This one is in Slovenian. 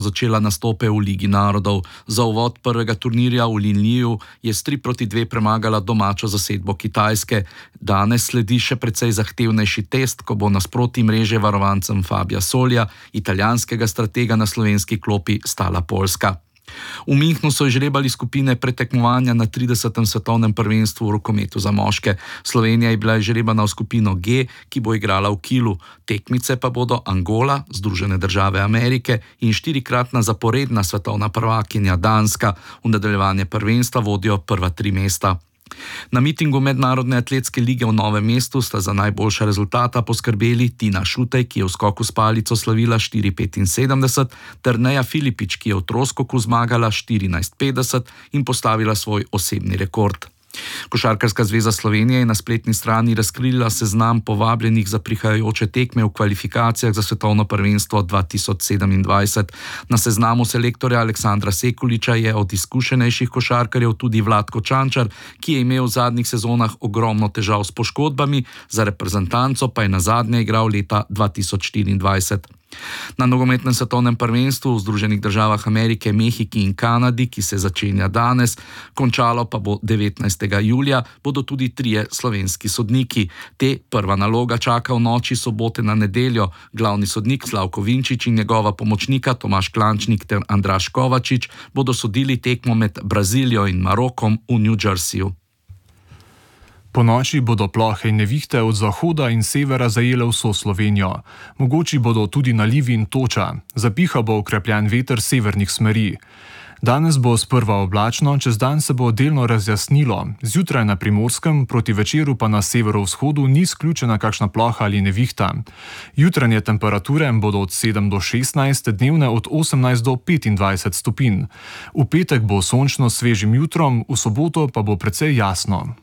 začela nastope v Ligi narodov. Za uvod prvega turnirja v Linliju je s 3-2 premagala domačo zasedbo Kitajske. Danes sledi še precej zahtevnejši test, ko bo nasproti mreže varovancem Fabija Solja, italijanskega stratega na slovenski klopi, stala Poljska. V Münchnu so izžrebali skupine pretekmovanja na 30. svetovnem prvenstvu v rokometu za moške. Slovenija je bila izžrebana v skupino G, ki bo igrala v Kielu. Tekmice pa bodo Angola, Združene države Amerike in 4-kratna zaporedna svetovna prvakinja Danska. V nadaljevanje prvenstva vodijo prva 3 mesta. Na mitingu Mednarodne atletske lige v Novem mestu sta za najboljša rezultata poskrbeli Tina Šutej, ki je v skoku s palico slavila 4,75, ter Neja Filipič, ki je v troskoku zmagala 14,50 in postavila svoj osebni rekord. Košarkarska zveza Slovenije je na spletni strani razkrila seznam povabljenih za prihajajoče tekme v kvalifikacijah za svetovno prvenstvo 2027. Na seznamu selektorja Aleksandra Sekuliča je od izkušenejših košarkarjev tudi Vlatko Čančar, ki je imel v zadnjih sezonah ogromno težav s poškodbami, za reprezentanco pa je nazadnje igral leta 2024. Na nogometnem svetovnem prvenstvu v Združenih državah Amerike, Mehiki in Kanadi, ki se začenja danes, končalo pa bo 19. julija, bodo tudi 3 slovenski sodniki. Te prva naloga čaka v noči sobote na nedeljo. Glavni sodnik Slavko Vinčič in njegova pomočnika Tomaž Klančnik ter Andraž Kovačič bodo sodili tekmo med Brazilijo in Marokom v New Jerseyju. Ponoči bodo plohe in nevihte od zahoda in severa zajele vso Slovenijo. Mogoči bodo tudi nalivi in toča. Zapiha bo okrepljen veter severnih smeri. Danes bo sprva oblačno, čez dan se bo delno razjasnilo. Zjutraj na Primorskem, proti večeru pa na severovzhodu ni izključena kakšna ploha ali nevihta. Jutranje temperature bodo od 7 do 16, dnevne od 18 do 25 stopinj. V petek bo sončno s svežim jutrom, v soboto pa bo precej jasno.